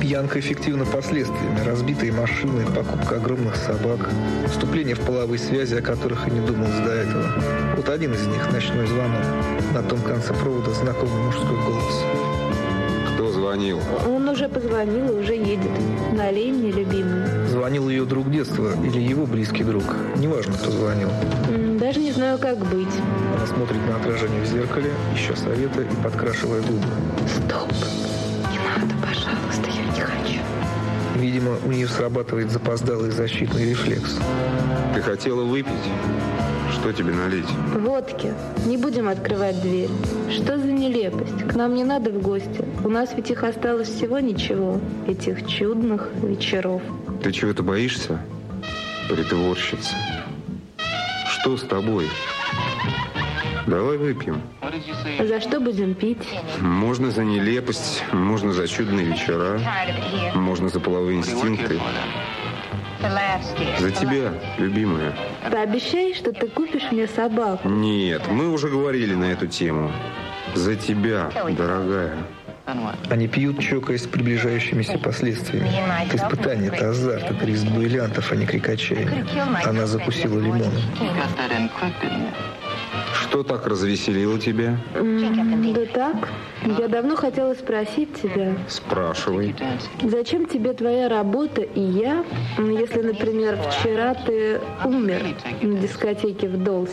Пьянка эффективна последствиями. Разбитые машины, покупка огромных собак, вступление в половые связи, о которых и не думалось до этого. Вот один из них — ночной звонок. На том конце провода знакомый мужской голос. Кто звонил? Он уже позвонил и уже едет. Налей мне, любимый. Звонил ее друг детства или его близкий друг. Неважно, кто звонил. Даже не знаю, как быть. Она смотрит на отражение в зеркале, ища совета и подкрашивая губы. Стоп. Не надо, пожалуйста, я не хочу. Видимо, у нее срабатывает запоздалый защитный рефлекс. Ты хотела выпить? Что тебе налить? Водки. Не будем открывать дверь. Что за нелепость? К нам не надо в гости. У нас ведь их осталось всего ничего. Этих чудных вечеров. Ты чего-то боишься? Притворщица. Что с тобой? Давай выпьем. За что будем пить? Можно за нелепость, можно за чудные вечера, можно за половые инстинкты. За тебя, любимая. Пообещай, что ты купишь мне собаку. Нет, мы уже говорили на эту тему. За тебя, дорогая. Они пьют, чокаясь с приближающимися последствиями. Это испытание, это азарт, это риск дуэлянтов, а не крикачей. Она закусила лимоном. Что так развеселило тебя? Да так. Я давно хотела спросить тебя. Спрашивай. Зачем тебе твоя работа и я, если, например, вчера ты умер на дискотеке в Долсе?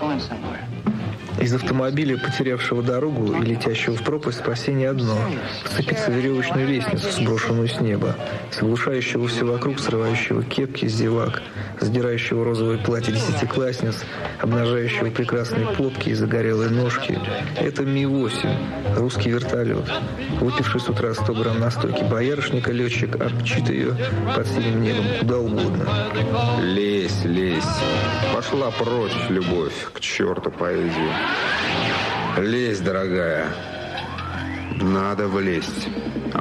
Из автомобиля, потерявшего дорогу и летящего в пропасть, спасение одно — вцепиться в веревочную лестницу, сброшенную с неба, с оглушающего все вокруг, срывающего кепки с зевак, сдирающего розовое платье десятиклассниц, обнажающего прекрасные попки и загорелые ножки. Это Ми-8, русский вертолет. Выпивший с утра 100 грамм настойки боярышника, летчик обчит ее под синим небом куда угодно. Лезь, лезь. Пошла прочь, любовь, к черту поэзию. Лезь, дорогая. Надо влезть.